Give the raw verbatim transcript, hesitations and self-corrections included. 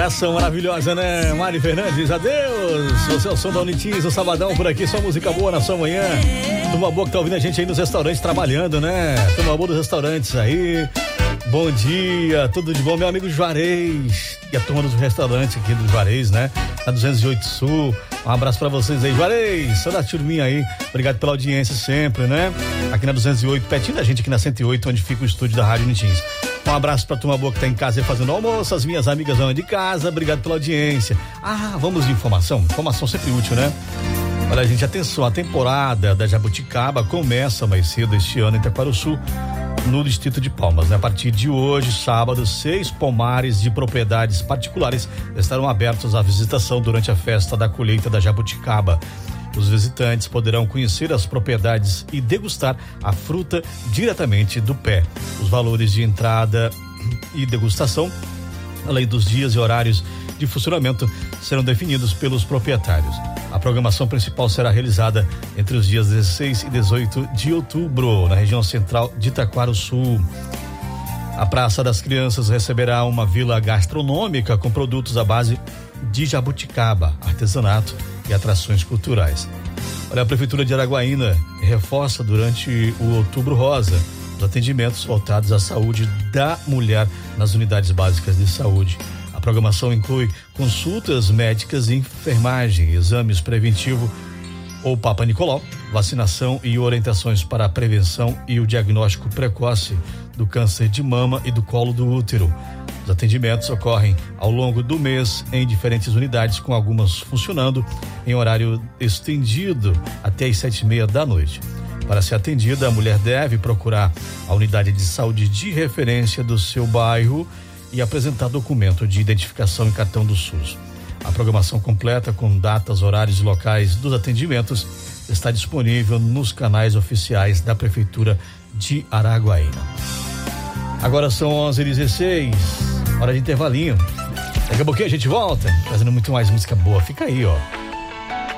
Canção maravilhosa, né? Mari Fernandes, adeus. Você é o som da Unitins, o sabadão por aqui, só música boa na sua manhã. Turma boa que tá ouvindo a gente aí nos restaurantes trabalhando, né? Turma boa dos restaurantes aí. Bom dia, tudo de bom, meu amigo Juarez. E a turma dos restaurantes aqui do Juarez, né? Na duzentos e oito Sul. Um abraço pra vocês aí, Juarez. Toda a turminha aí. Obrigado pela audiência sempre, né? Aqui na duzentos e oito, pertinho da gente aqui na cento e oito, onde fica o estúdio da Rádio Unitins. Um abraço pra turma boa que tá em casa aí fazendo almoço, as minhas amigas dona de casa, obrigado pela audiência. Ah, vamos de informação, informação sempre útil, né? Olha, gente, atenção, a temporada da jabuticaba começa mais cedo este ano em Taquarussu, no distrito de Palmas, né? A partir de hoje, sábado, seis pomares de propriedades particulares estarão abertos à visitação durante a festa da colheita da jabuticaba. Os visitantes poderão conhecer as propriedades e degustar a fruta diretamente do pé. Os valores de entrada e degustação, além dos dias e horários de funcionamento, serão definidos pelos proprietários. A programação principal será realizada entre os dias dezesseis e dezoito de outubro, na região central de Taquarussu. A Praça das Crianças receberá uma vila gastronômica com produtos à base de jabuticaba, artesanato e atrações culturais. Olha, a Prefeitura de Araguaína reforça durante o Outubro Rosa os atendimentos voltados à saúde da mulher nas unidades básicas de saúde. A programação inclui consultas médicas e enfermagem, exames preventivo ou Papa Nicolau, vacinação e orientações para a prevenção e o diagnóstico precoce do câncer de mama e do colo do útero. Os atendimentos ocorrem ao longo do mês em diferentes unidades, com algumas funcionando em horário estendido até às sete e meia da noite. Para ser atendida, a mulher deve procurar a unidade de saúde de referência do seu bairro e apresentar documento de identificação e cartão do SUS. A programação completa com datas, horários e locais dos atendimentos está disponível nos canais oficiais da Prefeitura de Araguaína. Agora são onze e dezesseis, hora de intervalinho. Daqui a pouquinho a gente volta, trazendo muito mais música boa. Fica aí, ó.